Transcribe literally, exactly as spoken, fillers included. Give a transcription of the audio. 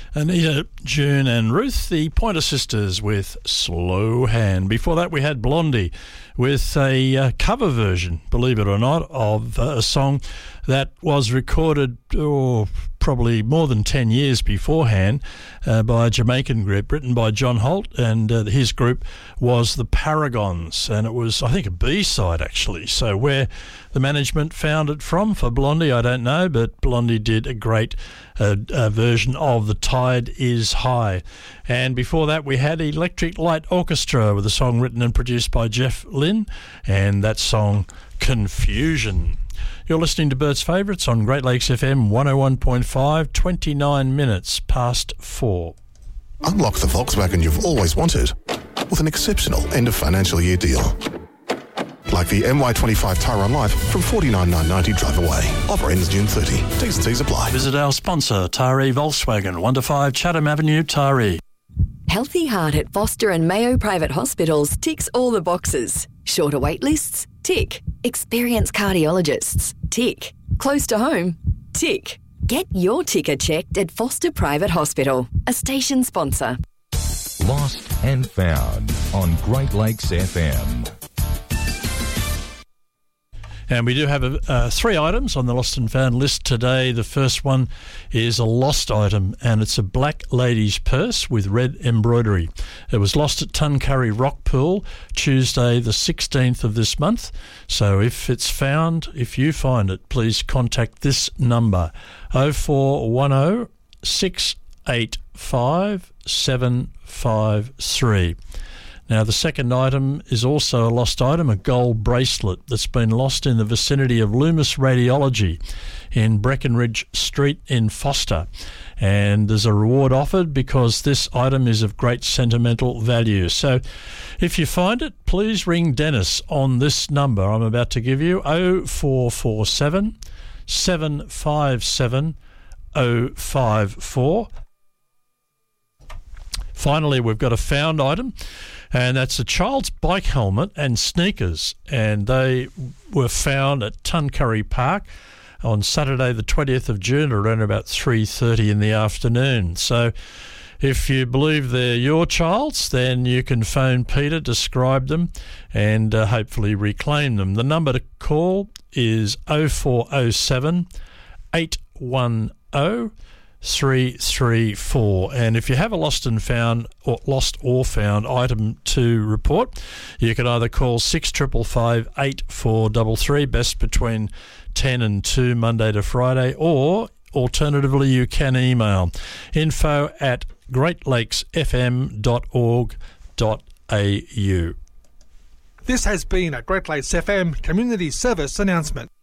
Anita, June and Ruth, the Pointer Sisters with Slow Hand. Before that we had Blondie with a uh, cover version, believe it or not, of uh, a song that was recorded oh, probably more than ten years beforehand uh, by a Jamaican group written by John Holt, and uh, his group was the Paragons, and it was, I think, a B-side actually. So where the management found it from for Blondie, I don't know, but Blondie did a great uh, uh, version of The Tide Is High. And before that we had Electric Light Orchestra with a song written and produced by Jeff Lynne, and that song Confusion. You're listening to Bert's Favourites on Great Lakes F M one oh one point five, twenty-nine minutes past four. Unlock the Volkswagen you've always wanted with an exceptional end of financial year deal. Like the M Y twenty-five Tyron Life from forty-nine thousand nine hundred ninety drive away. Offer ends June thirtieth. T's and C's apply. Visit our sponsor, Taree Volkswagen, one to five Chatham Avenue, Taree. Healthy Heart at Foster and Mayo Private Hospitals ticks all the boxes. Shorter wait lists? Tick. Experienced cardiologists? Tick. Close to home? Tick. Get your ticker checked at Foster Private Hospital, a station sponsor. Lost and Found on Great Lakes F M. And we do have a, uh, three items on the Lost and Found list today. The first one is a lost item, and it's a black lady's purse with red embroidery. It was lost at Tuncurry Rock Pool Tuesday the sixteenth of this month. So if it's found, if you find it, please contact this number, oh four one oh, six eight five, seven five three. Now, the second item is also a lost item, a gold bracelet that's been lost in the vicinity of Loomis Radiology in Breckenridge Street in Foster. And there's a reward offered because this item is of great sentimental value. So if you find it, please ring Dennis on this number I'm about to give you, oh four four seven, seven five seven, oh five four. Finally, we've got a found item, and that's a child's bike helmet and sneakers, and they were found at Tuncurry Park on Saturday the twentieth of June around about three thirty in the afternoon. So if you believe they're your child's, then you can phone Peter, describe them, and uh, hopefully reclaim them. The number to call is oh four oh seven, eight one oh, three three four. And if you have a lost and found or lost or found item to report, you can either call six five five, eight four three three, best between ten and two Monday to Friday, or alternatively you can email info at great lakes f m dot org dot a u. This has been a Great Lakes F M Community Service announcement.